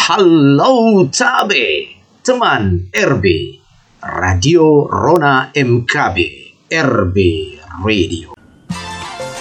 Halo Tabe, teman RB, Radio Rona MKB, RB Radio.